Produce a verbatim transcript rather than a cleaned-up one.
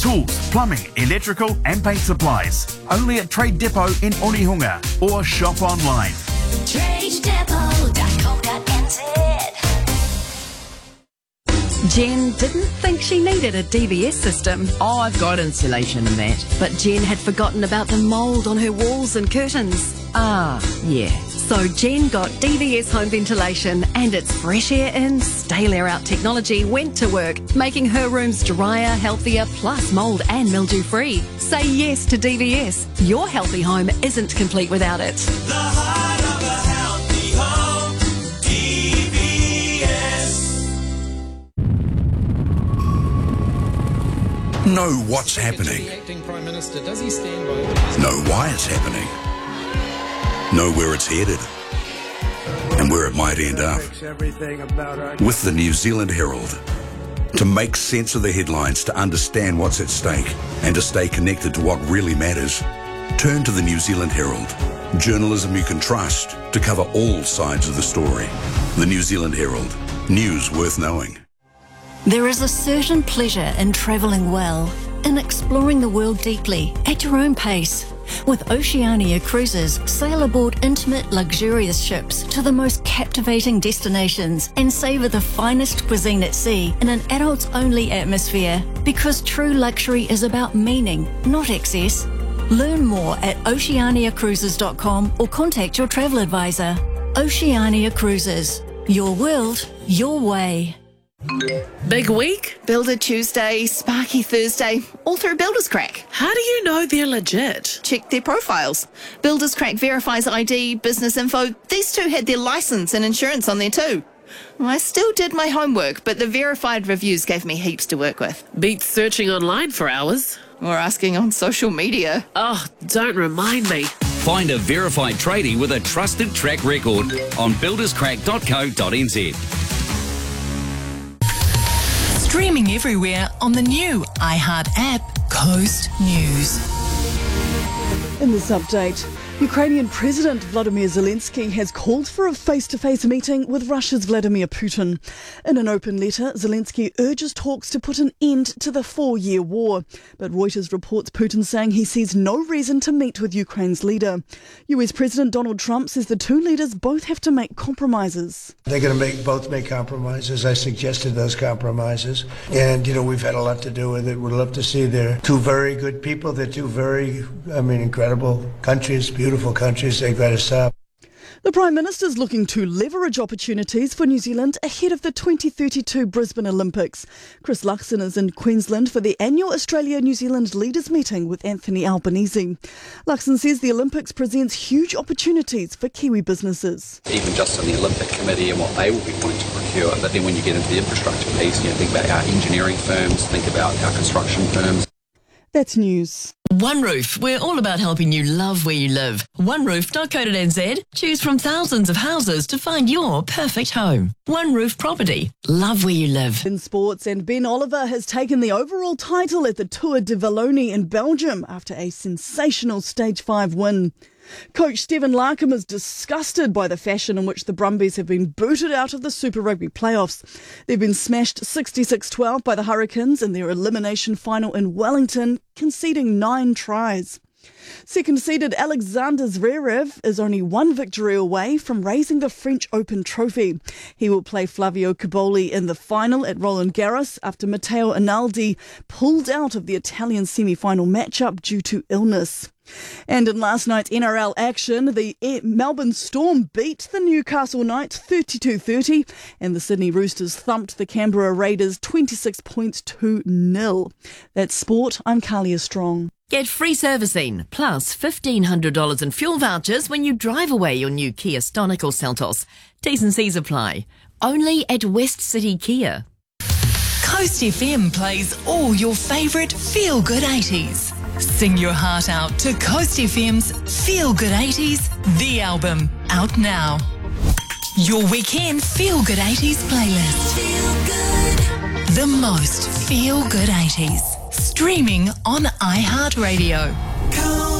tools, plumbing, electrical and paint supplies. Only at Trade Depot in Onehunga or shop online. trade depot dot co dot n z. Jen didn't think she needed a D V S system. Oh, I've got insulation and that. But Jen had forgotten about the mould on her walls and curtains. Ah, yeah. So Jen got D V S home ventilation, and its fresh air in, stale air out technology went to work, making her rooms drier, healthier, plus mould and mildew free. Say yes to D V S. Your healthy home isn't complete without it. The heart of a healthy home, D V S. Know what's happening. Prime Minister, does he stand by? Know why it's happening. Know where it's headed and where it might end up. With the New Zealand Herald. To make sense of the headlines, to understand what's at stake and to stay connected to what really matters, turn to the New Zealand Herald. Journalism you can trust to cover all sides of the story. The New Zealand Herald. News worth knowing. There is a certain pleasure in travelling well, in exploring the world deeply, at your own pace. With Oceania Cruises, sail aboard intimate, luxurious ships to the most captivating destinations and savour the finest cuisine at sea in an adults-only atmosphere. Because true luxury is about meaning, not excess. Learn more at oceania cruises dot com or contact your travel advisor. Oceania Cruises. Your world, your way. Big week? Builder Tuesday, Sparky Thursday, all through Builders Crack. How do you know they're legit? Check their profiles. Builders Crack verifies I D, business info. These two had their license and insurance on there too. I still did my homework, but the verified reviews gave me heaps to work with. Beats searching online for hours. Or asking on social media. Oh, don't remind me. Find a verified tradie with a trusted track record on builders crack dot co dot n z. Streaming everywhere on the new iHeart app, Coast News. In this update, Ukrainian President Vladimir Zelensky has called for a face-to-face meeting with Russia's Vladimir Putin. In an open letter, Zelensky urges talks to put an end to the four-year war. But Reuters reports Putin saying he sees no reason to meet with Ukraine's leader. U S President Donald Trump says the two leaders both have to make compromises. They're going to make both make compromises. I suggested those compromises. And, you know, we've had a lot to do with it. We'd love to see they're two very good people. They're two very, I mean, incredible countries, beautiful countries. They've got to stop. The Prime Minister is looking to leverage opportunities for New Zealand ahead of the twenty thirty-two Brisbane Olympics. Chris Luxon is in Queensland for the annual Australia-New Zealand Leaders Meeting with Anthony Albanese. Luxon says the Olympics presents huge opportunities for Kiwi businesses. Even just on the Olympic Committee and what they will be wanting to procure, but then when you get into the infrastructure piece, you know, think about our engineering firms, think about our construction firms. That's news. One Roof, we're all about helping you love where you live. one roof dot co dot n z. Choose from thousands of houses to find your perfect home. One Roof Property. Love where you live. In sports, and Ben Oliver has taken the overall title at the Tour de Wallonie in Belgium after a sensational Stage five win. Coach Stephen Larkham is disgusted by the fashion in which the Brumbies have been booted out of the Super Rugby playoffs. They've been smashed sixty-six twelve by the Hurricanes in their elimination final in Wellington, conceding nine tries. Second-seeded Alexander Zverev is only one victory away from raising the French Open trophy. He will play Flavio Cobolli in the final at Roland Garros after Matteo Analdi pulled out of the Italian semi-final matchup due to illness. And in last night's N R L action, the Melbourne Storm beat the Newcastle Knights thirty-two thirty and the Sydney Roosters thumped the Canberra Raiders twenty-six points to nil. That's sport. I'm Kalia Strong. Get free servicing, plus fifteen hundred dollars in fuel vouchers when you drive away your new Kia Stonic or Seltos. T's and C's apply. Only at West City Kia. Coast F M plays all your favourite feel-good eighties. Sing your heart out to Coast F M's Feel Good eighties, the album, out now. Your weekend Feel Good eighties playlist. Feel good. The most Feel Good eighties. Streaming on iHeartRadio.